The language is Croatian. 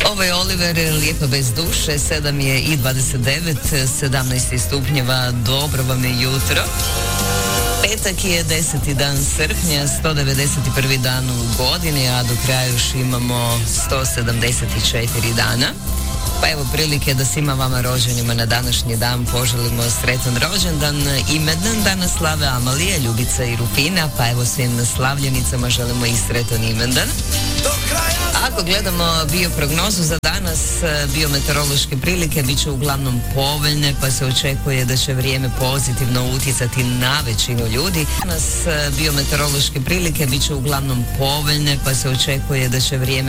Ovo je Oliver, Lijepa bez duše, 7 je i 29, 17 stupnjeva, dobro vam je jutro. Petak je 10. dan srpnja, 191. dan u godini, a do kraja još imamo 174 dana. Pa evo prilike da svima vama rođenima na današnji dan poželimo sretan rođendan. Imendan danas slave Amalija, Ljubica i Rufina, pa evo svim slavljenicama želimo i sretan imendan. Ako gledamo bioprognozu za danas, biometeorološke prilike bit će uglavnom povoljne, pa se očekuje da će vrijeme pozitivno utjecati na većinu ljudi. Danas biometeorološke prilike bit će uglavnom povoljne, pa se očekuje da će vrijeme